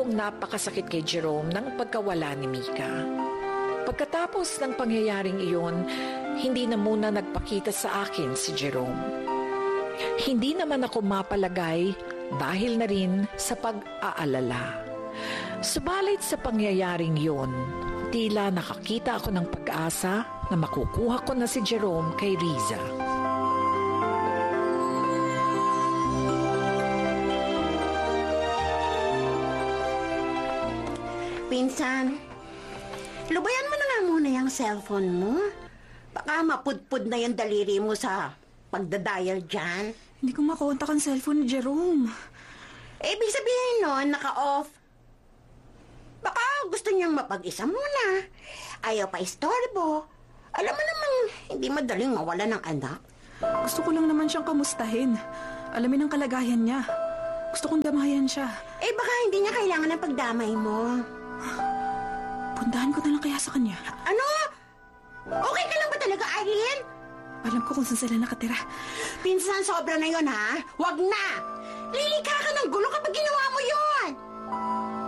kong napakasakit kay Jerome ng pagkawala ni Mika. Pagkatapos ng pangyayaring iyon, hindi na muna nagpakita sa akin si Jerome. Hindi naman ako mapalagay dahil na rin sa pag-aalala. Subalit sa pangyayaring iyon, tila nakakita ako ng pag-asa na makukuha ko na si Jerome kay Riza. Pinsan, lubayan mo na nga muna yung cellphone mo. Baka mapudpud na yung daliri mo sa pagdadial dyan. Hindi ko makontak ang cellphone ni Jerome. Ibig sabihin nun, naka-off. Baka gusto niyang mapag-isa muna. Ayaw pa istorbo. Alam mo namang hindi madaling mawala ng anak. Gusto ko lang naman siyang kamustahin. Alamin ang kalagayan niya. Gusto kong damayan siya. Baka hindi niya kailangan ng pagdamay mo. Puntahan ko na lang kaya sa kanya. Ano? Okay ka lang ba talaga, Eileen? Alam ko kung saan sila nakatira. Pinsan, sobra na yon ha? Wag na! Lilika ka ng gulo kapag ginawa mo yon!